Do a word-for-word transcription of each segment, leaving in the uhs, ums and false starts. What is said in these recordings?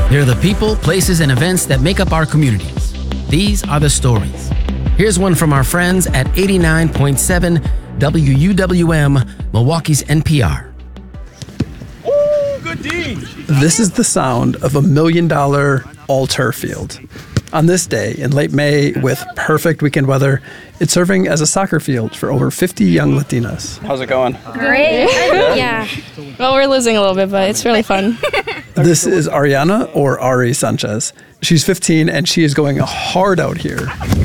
They're the people, places, and events that make up our communities. These are the stories. Here's one from our friends at eighty-nine point seven W U W M, Milwaukee's N P R. Ooh, good D. This is the sound of a million-dollar all-turf field. On this day, in late May, with perfect weekend weather, it's serving as a soccer field for over fifty young Latinas. How's it going? Great. Yeah? Yeah. Well, we're losing a little bit, but it's really fun. This is Ariana, or Ari Sanchez. She's fifteen, and she is going hard out here.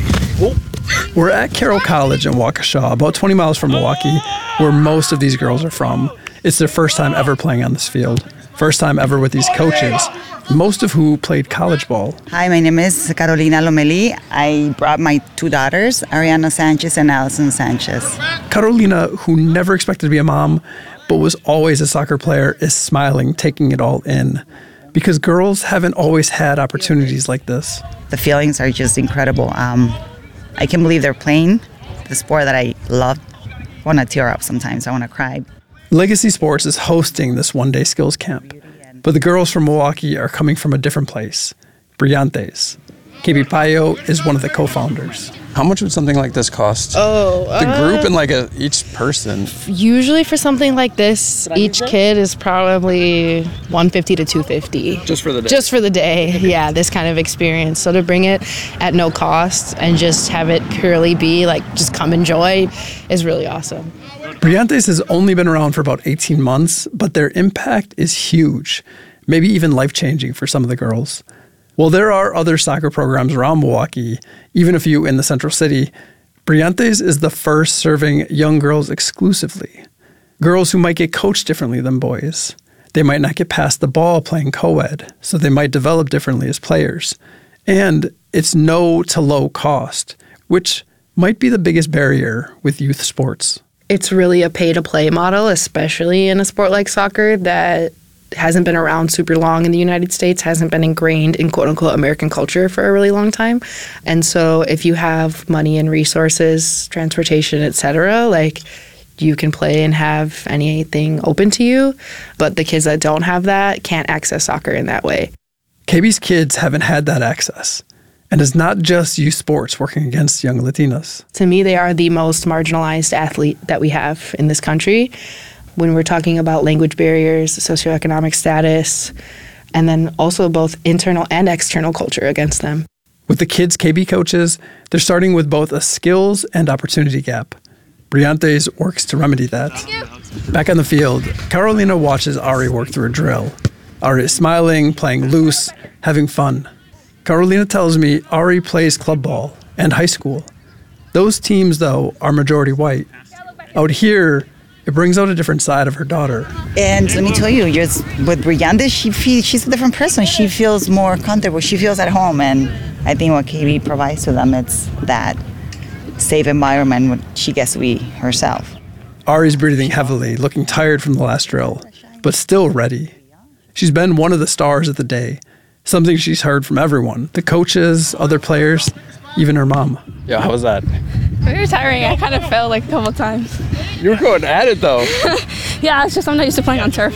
We're at Carroll College in Waukesha, about twenty miles from Milwaukee, where most of these girls are from. It's their first time ever playing on this field. First time ever with these coaches, most of who played college ball. Hi, my name is Carolina Lomeli. I brought my two daughters, Ariana Sanchez and Allison Sanchez. Carolina, who never expected to be a mom, but was always a soccer player, is smiling, taking it all in. Because girls haven't always had opportunities like this. The feelings are just incredible. Um, I can't believe they're playing the sport that I love. I want to tear up sometimes. I want to cry. Legacy Sports is hosting this one-day skills camp. But the girls from Milwaukee are coming from a different place, Brillantes. K B Payo is one of the co-founders. How much would something like this cost? Oh, the uh, group and like a, each person? Usually for something like this, each kid is probably one fifty to two fifty. Just for the day? Just for the day, yeah, this kind of experience. So to bring it at no cost and just have it purely be like just come enjoy is really awesome. Brillantes has only been around for about eighteen months, but their impact is huge, maybe even life-changing for some of the girls. While there are other soccer programs around Milwaukee, even a few in the central city, Brillantes is the first serving young girls exclusively. Girls who might get coached differently than boys. They might not get past the ball playing co-ed, so they might develop differently as players. And it's no to low cost, which might be the biggest barrier with youth sports. It's really a pay-to-play model, especially in a sport like soccer that hasn't been around super long in the United States, hasn't been ingrained in quote-unquote American culture for a really long time. And so if you have money and resources, transportation, et cetera, like you can play and have anything open to you. But the kids that don't have that can't access soccer in that way. K B's kids haven't had that access. And it's not just youth sports working against young Latinas. To me, they are the most marginalized athlete that we have in this country. When we're talking about language barriers, socioeconomic status, and then also both internal and external culture against them. With the kids' K B coaches, they're starting with both a skills and opportunity gap. Brillantes works to remedy that. Back on the field, Carolina watches Ari work through a drill. Ari is smiling, playing loose, having fun. Carolina tells me Ari plays club ball and high school. Those teams, though, are majority white. Out here, it brings out a different side of her daughter. And let me tell you, just with Brillantes, she feels, she's a different person. She feels more comfortable. She feels at home. And I think what K B provides to them, it's that safe environment when she gets to be herself. Ari's breathing heavily, looking tired from the last drill, but still ready. She's been one of the stars of the day, something she's heard from everyone, the coaches, other players, even her mom. Yeah, how was that? Very tiring. I kind of fell like a couple times. You were going at it, though. Yeah, it's just I'm not used to playing on turf.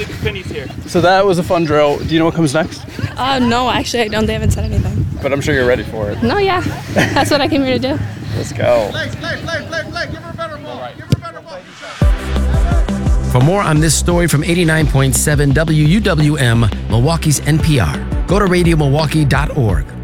So that was a fun drill. Do you know what comes next? Uh, no, actually, I don't. They haven't said anything. But I'm sure you're ready for it. No, yeah. That's what I came here to do. Let's go. Play, play, play, play, play. Give her a better ball. Give her a better ball. For more on this story from eighty-nine point seven W U W M, Milwaukee's N P R, go to radio milwaukee dot org.